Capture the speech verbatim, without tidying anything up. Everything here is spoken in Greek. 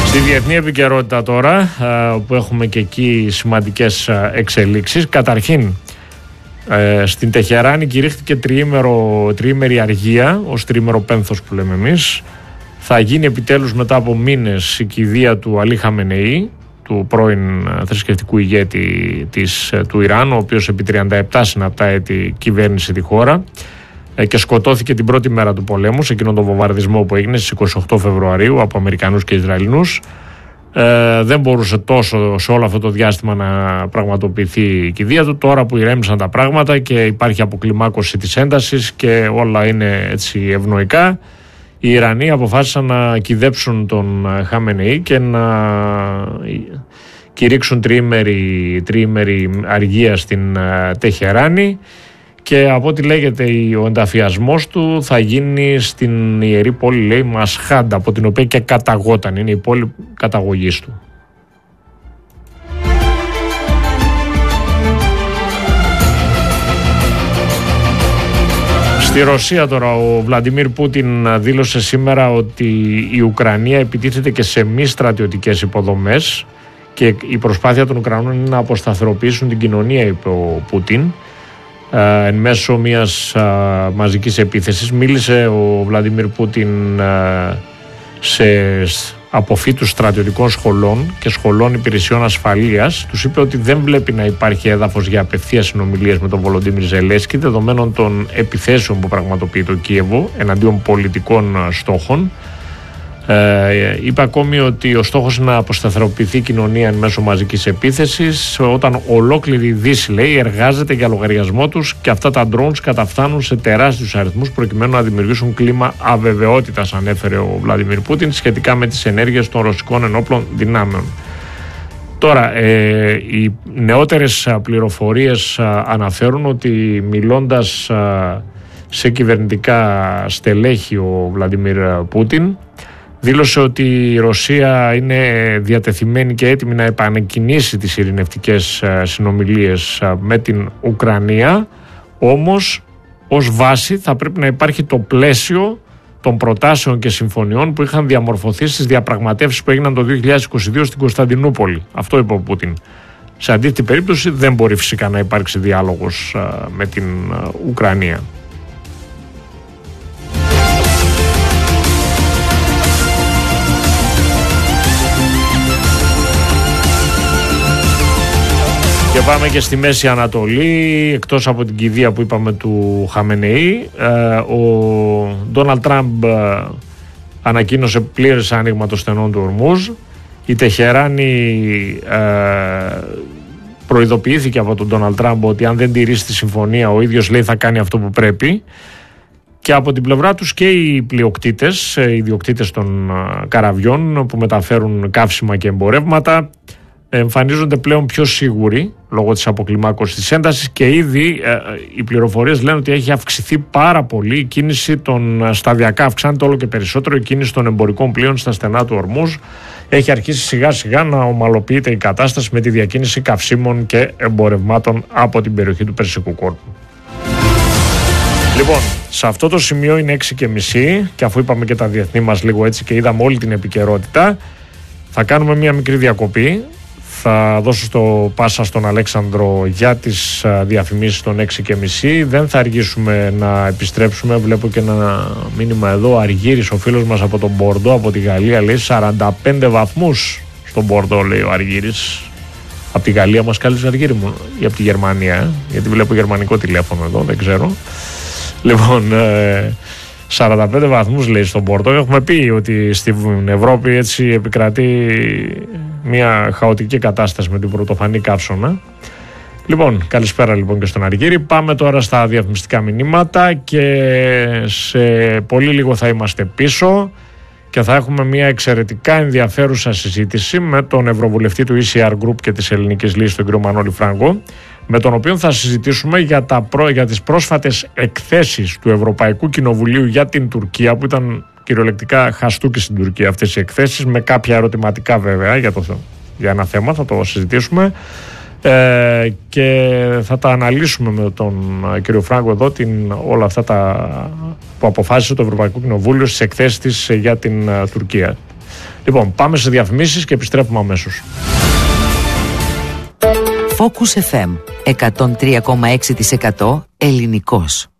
Στη διεθνή επικαιρότητα τώρα, που έχουμε και εκεί σημαντικές εξελίξεις. Καταρχήν, στην Τεχεράνη κηρύχθηκε τριήμερο, τριήμερη αργία, ως τριήμερο πένθος που λέμε εμείς. Θα γίνει επιτέλους μετά από μήνες η κηδεία του Αλή Χαμενεή, του πρώην θρησκευτικού ηγέτη της, του Ιράν, ο οποίος επί τριάντα επτά συναπτά έτη κυβέρνησε τη χώρα και σκοτώθηκε την πρώτη μέρα του πολέμου σε εκείνον τον βομβαρδισμό που έγινε στις είκοσι οκτώ Φεβρουαρίου από Αμερικανούς και Ισραηλινούς. Ε, δεν μπορούσε τόσο σε όλο αυτό το διάστημα να πραγματοποιηθεί η κηδεία του. Τώρα που ηρέμησαν τα πράγματα και υπάρχει αποκλιμάκωση της έντασης και όλα είναι έτσι ευνοϊκά, οι Ιρανοί αποφάσισαν να κηδέψουν τον Χαμενεή και να κηρύξουν τριήμερη, τριήμερη αργία στην Τεχεράνη. Και από ό,τι λέγεται ο ενταφιασμός του θα γίνει στην ιερή πόλη, λέει, Μασχάντα, από την οποία και καταγόταν, είναι η πόλη καταγωγής του. Στη Ρωσία τώρα ο Βλαντιμίρ Πούτιν δήλωσε σήμερα ότι η Ουκρανία επιτίθεται και σε μη στρατιωτικές υποδομές και η προσπάθεια των Ουκρανών είναι να αποσταθεροποιήσουν την κοινωνία, είπε ο Πούτιν. Uh, εν μέσω μιας uh, μαζικής επίθεσης μίλησε ο Βλαντιμίρ Πούτιν uh, σε αποφύτους στρατιωτικών σχολών και σχολών υπηρεσιών ασφαλείας. Τους είπε ότι δεν βλέπει να υπάρχει έδαφος για απευθείας συνομιλίες με τον Βολοντίμιρ Ζελένσκι δεδομένων των επιθέσεων που πραγματοποιεί το Κίεβο εναντίον πολιτικών uh, στόχων. Ε, είπε ακόμη ότι ο στόχος είναι να αποσταθεροποιηθεί η κοινωνία εν μέσω μαζικής επίθεσης, όταν ολόκληρη η Δύση, λέει, εργάζεται για λογαριασμό τους και αυτά τα drones καταφθάνουν σε τεράστιους αριθμούς προκειμένου να δημιουργήσουν κλίμα αβεβαιότητας, ανέφερε ο Βλαντιμίρ Πούτιν σχετικά με τις ενέργειες των ρωσικών ενόπλων δυνάμεων. Τώρα, ε, οι νεότερες πληροφορίες αναφέρουν ότι μιλώντας σε κυβερνητικά στελέχη ο Βλαντιμίρ Πούτιν δήλωσε ότι η Ρωσία είναι διατεθειμένη και έτοιμη να επανεκκινήσει τις ειρηνευτικές συνομιλίες με την Ουκρανία, όμως ως βάση θα πρέπει να υπάρχει το πλαίσιο των προτάσεων και συμφωνιών που είχαν διαμορφωθεί στις διαπραγματεύσεις που έγιναν το δύο χιλιάδες είκοσι δύο στην Κωνσταντινούπολη. Αυτό είπε ο Πούτιν. Σε αντίθετη περίπτωση δεν μπορεί φυσικά να υπάρξει διάλογος με την Ουκρανία. Και πάμε και στη Μέση Ανατολή, εκτός από την κηδεία που είπαμε του Χαμενεή. Ο Ντόναλντ Τραμπ ανακοίνωσε πλήρες άνοιγμα των στενών του Ορμούζ. Η Τεχεράνη προειδοποιήθηκε από τον Ντόναλντ Τραμπ ότι αν δεν τηρήσει τη συμφωνία ο ίδιος, λέει, θα κάνει αυτό που πρέπει. Και από την πλευρά τους και οι πλειοκτήτες, οι ιδιοκτήτες των καραβιών που μεταφέρουν καύσιμα και εμπορεύματα, εμφανίζονται πλέον πιο σίγουροι λόγω της αποκλιμάκωσης της έντασης και ήδη ε, οι πληροφορίες λένε ότι έχει αυξηθεί πάρα πολύ η κίνηση των σταδιακά, αυξάνεται όλο και περισσότερο η κίνηση των εμπορικών πλοίων στα στενά του Ορμούζ. Έχει αρχίσει σιγά σιγά να ομαλοποιείται η κατάσταση με τη διακίνηση καυσίμων και εμπορευμάτων από την περιοχή του Περσικού κόλπου. Λοιπόν, σε αυτό το σημείο είναι έξι και μισή και αφού είπαμε και τα διεθνή μας λίγο έτσι και είδαμε όλη την επικαιρότητα, θα κάνουμε μια μικρή διακοπή. Θα δώσω στο πάσα στον Αλέξανδρο για τις διαφημίσεις των έξι και μισή. Δεν θα αργήσουμε να επιστρέψουμε. Βλέπω και ένα μήνυμα εδώ. Αργύρης, ο φίλος μας από τον Μπορντό, από τη Γαλλία, λέει σαράντα πέντε βαθμούς στον Μπορντό, λέει ο Αργύρης. Από τη Γαλλία μας κάλεσε, Αργύρη μου, ή από τη Γερμανία, ε? Γιατί βλέπω γερμανικό τηλέφωνο εδώ, δεν ξέρω. Λοιπόν, ε, σαράντα πέντε βαθμούς, λέει, στον Πόρτο. Έχουμε πει ότι στην Ευρώπη έτσι επικρατεί μια χαοτική κατάσταση με την πρωτοφανή καύσωνα. Λοιπόν, καλησπέρα λοιπόν και στον Αργύρη. Πάμε τώρα στα διαφημιστικά μηνύματα και σε πολύ λίγο θα είμαστε πίσω και θα έχουμε μια εξαιρετικά ενδιαφέρουσα συζήτηση με τον Ευρωβουλευτή του ι σι αρ Group και της Ελληνικής Λύσης, τον κύριο Μανώλη Φράγκο, με τον οποίο θα συζητήσουμε για, τα προ... για τις πρόσφατες εκθέσεις του Ευρωπαϊκού Κοινοβουλίου για την Τουρκία, που ήταν κυριολεκτικά χαστούκι στην Τουρκία αυτές οι εκθέσεις, με κάποια ερωτηματικά βέβαια για, το... για ένα θέμα, θα το συζητήσουμε. Ε, και θα τα αναλύσουμε με τον κύριο Φράγκο εδώ την, όλα αυτά τα που αποφάσισε το Ευρωπαϊκό Κοινοβούλιο στις εκθέσεις της για την uh, Τουρκία. Λοιπόν, πάμε σε διαφημίσεις και επιστρέφουμε αμέσως. Focus εφ εμ εκατόν τρία κόμμα έξι τοις εκατό ελληνικός.